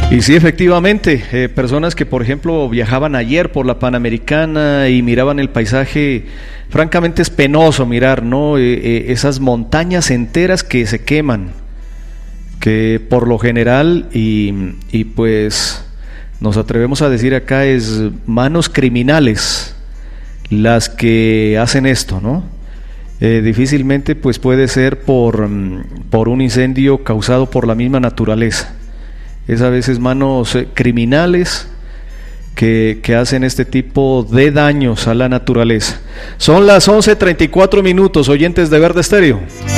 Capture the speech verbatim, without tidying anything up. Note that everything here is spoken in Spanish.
Y sí, efectivamente, eh, personas que por ejemplo viajaban ayer por la Panamericana y miraban el paisaje, francamente es penoso mirar, ¿no? Eh, eh, esas montañas enteras que se queman, que por lo general, y, y pues nos atrevemos a decir acá, es manos criminales las que hacen esto, ¿no? Eh, difícilmente pues puede ser por, por un incendio causado por la misma naturaleza. Es a veces manos eh, criminales que, que hacen este tipo de daños a la naturaleza. Son las once treinta y cuatro minutos, oyentes de Verde Estéreo.